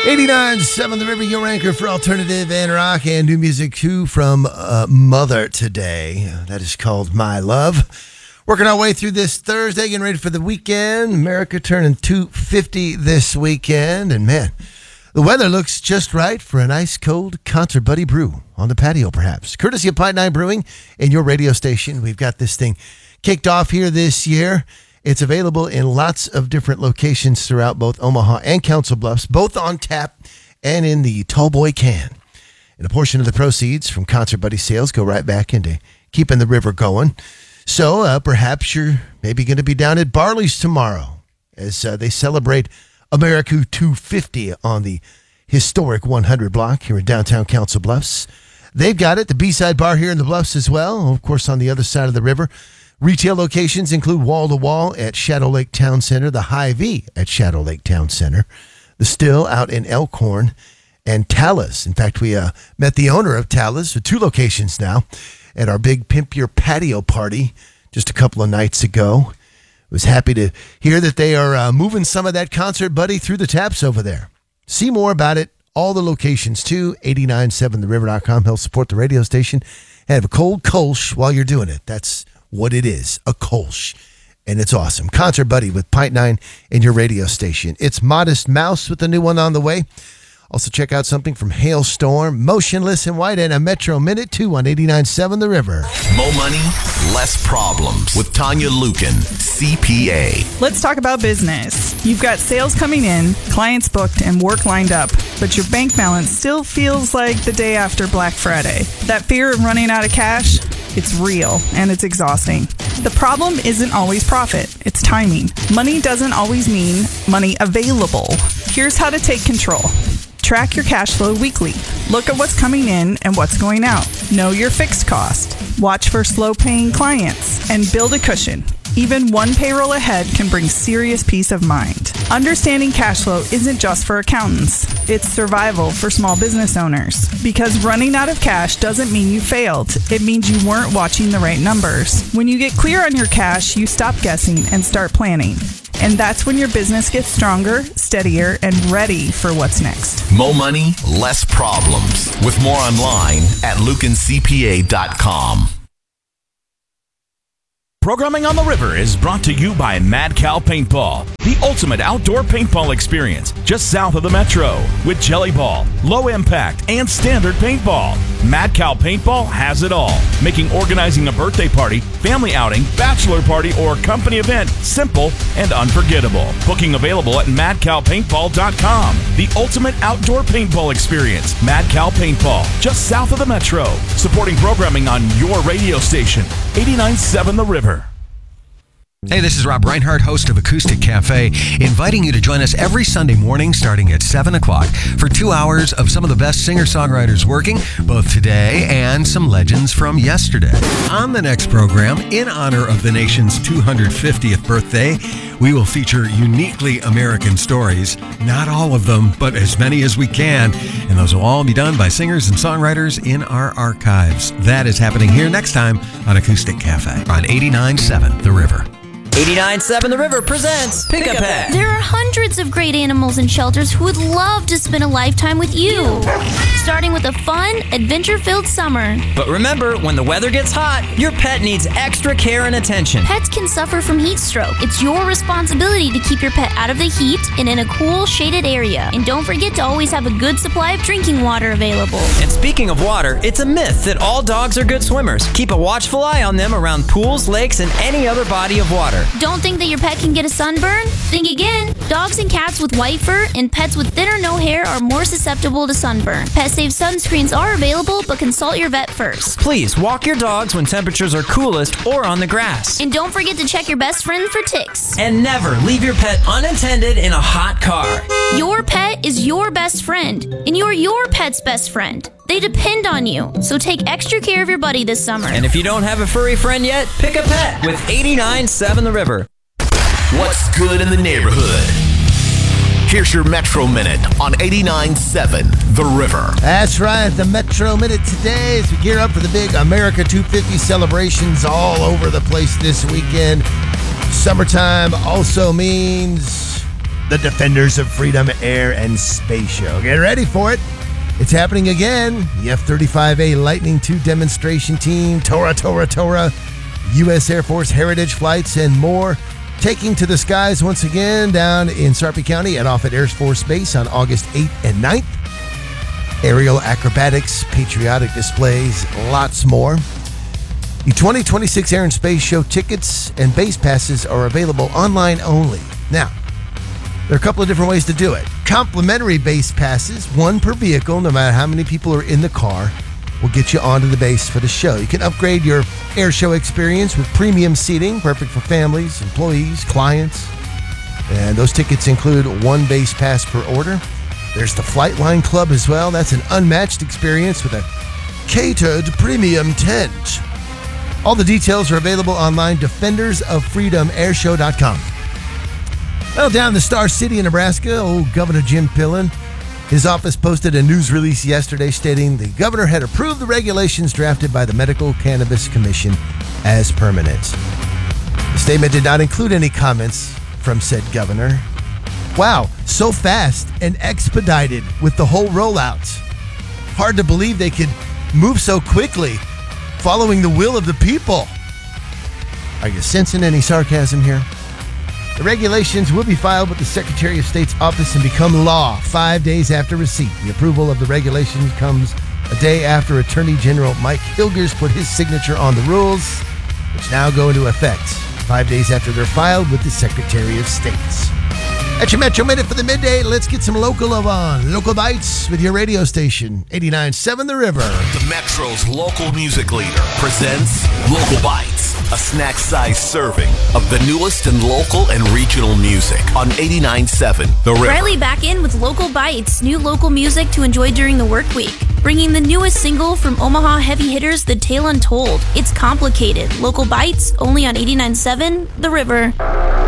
89.7 The River, your anchor for alternative and rock and new music too from Mother today. That is called My Love. Working our way through this Thursday, getting ready for the weekend. America turning 250 this weekend. And man, the weather looks just right for an ice cold Concert Buddy brew on the patio perhaps. Courtesy of Pint 9 Brewing and your radio station. We've got this thing kicked off here this year. It's available in lots of different locations throughout both Omaha and Council Bluffs, both on tap and in the Tallboy can. And a portion of the proceeds from Concert Buddy sales go right back into keeping the river going. So perhaps you're maybe going to be down at Barley's tomorrow as they celebrate America 250 on the historic 100 block here in downtown Council Bluffs. They've got it, the B-Side Bar here in the Bluffs as well, of course on the other side of the river. Retail locations include Wall to Wall at Shadow Lake Town Center, the Hy-Vee at Shadow Lake Town Center, the Still out in Elkhorn, and Talas. In fact, we met the owner of Talas with 2 locations now at our big Pimp Your Patio party just a couple of nights ago. Was happy to hear that they are moving some of that Concert Buddy through the taps over there. See more about it, all the locations too, 897theriver.com. Help support the radio station. Have a cold Kolsch while you're doing it. That's what it is, a Kolsch. And it's awesome. Concert Buddy with Pint 9 and your radio station. It's Modest Mouse with a new one on the way. Also check out something from Hailstorm, Motionless in White, and a Metro Minute 2 on 89.7 The River. More money, less problems with Tanya Lukin, CPA. Let's talk about business. You've got sales coming in, clients booked, and work lined up, but your bank balance still feels like the day after Black Friday. That fear of running out of cash, it's real, and it's exhausting. The problem isn't always profit, it's timing. Money doesn't always mean money available. Here's how to take control. Track your cash flow weekly. Look at what's coming in and what's going out. Know your fixed cost. Watch for slow-paying clients and build a cushion. Even one payroll ahead can bring serious peace of mind. Understanding cash flow isn't just for accountants. It's survival for small business owners. Because running out of cash doesn't mean you failed. It means you weren't watching the right numbers. When you get clear on your cash, you stop guessing and start planning. And that's when your business gets stronger, steadier, and ready for what's next. More money, less problems. With more online at lukincpa.com. Programming on the River is brought to you by Mad Cow Paintball, the ultimate outdoor paintball experience just south of the Metro with Jelly Ball, low impact, and standard paintball. Mad Cow Paintball has it all, making organizing a birthday party, family outing, bachelor party, or company event simple and unforgettable. Booking available at madcowpaintball.com. The ultimate outdoor paintball experience, Mad Cow Paintball, just south of the Metro. Supporting programming on your radio station, 89.7 The River. Hey, this is Rob Reinhardt, host of Acoustic Cafe, inviting you to join us every Sunday morning starting at 7 o'clock for 2 hours of some of the best singer-songwriters working, both today and some legends from yesterday. On the next program, in honor of the nation's 250th birthday, we will feature uniquely American stories. Not all of them, but as many as we can. And those will all be done by singers and songwriters in our archives. That is happening here next time on Acoustic Cafe on 89.7 The River. 89.7 The River presents Pick a Pet. There are hundreds of great animals in shelters who would love to spend a lifetime with you. Starting with a fun, adventure-filled summer. But remember, when the weather gets hot, your pet needs extra care and attention. Pets can suffer from heat stroke. It's your responsibility to keep your pet out of the heat and in a cool, shaded area. And don't forget to always have a good supply of drinking water available. And speaking of water, it's a myth that all dogs are good swimmers. Keep a watchful eye on them around pools, lakes, and any other body of water. Don't think that your pet can get a sunburn? Think again. Dogs and cats with white fur and pets with thin or no hair are more susceptible to sunburn. Pet-safe sunscreens are available, but consult your vet first. Please walk your dogs when temperatures are coolest or on the grass. And don't forget to check your best friend for ticks. And never leave your pet unattended in a hot car. Your pet is your best friend, and you're your pet's best friend. They depend on you, so take extra care of your buddy this summer. And if you don't have a furry friend yet, pick a pet with 89.7 The River. What's good in the neighborhood? Here's your Metro Minute on 89.7 The River. That's right, the Metro Minute today as we gear up for the big America 250 celebrations all over the place this weekend. Summertime also means the Defenders of Freedom Air and Space Show. Get ready for it. It's happening again. The F-35A Lightning II demonstration team, Tora, U.S. Air Force heritage flights, and more, taking to the skies once again down in Sarpy County at Offutt Air Force Base on August 8th and 9th. Aerial acrobatics, patriotic displays, lots more. The 2026 Air and Space Show tickets and base passes are available online only. Now, there are a couple of different ways to do it. Complimentary base passes, one per vehicle, no matter how many people are in the car, will get you onto the base for the show. You can upgrade your air show experience with premium seating, perfect for families, employees, clients. And those tickets include one base pass per order. There's the Flightline Club as well. That's an unmatched experience with a catered premium tent. All the details are available online, defendersoffreedomairshow.com. Well, down in the Star City in Nebraska, old Governor Jim Pillen, his office posted a news release yesterday stating the governor had approved the regulations drafted by the Medical Cannabis Commission as permanent. The statement did not include any comments from said governor. Wow, so fast and expedited with the whole rollout. Hard to believe they could move so quickly, following the will of the people. Are you sensing any sarcasm here? The regulations will be filed with the Secretary of State's office and become law 5 days after receipt. The approval of the regulations comes a day after Attorney General Mike Hilgers put his signature on the rules, which now go into effect 5 days after they're filed with the Secretary of State. At your Metro Minute for the midday, let's get some local love on. Local Bites with your radio station, 89.7 The River. The Metro's local music leader presents Local Bites, a snack-sized serving of the newest in local and regional music on 89.7 The River. Riley back in with Local Bites, new local music to enjoy during the work week. Bringing the newest single from Omaha heavy hitters, The Tale Untold. It's Complicated. Local Bites, only on 89.7 The River.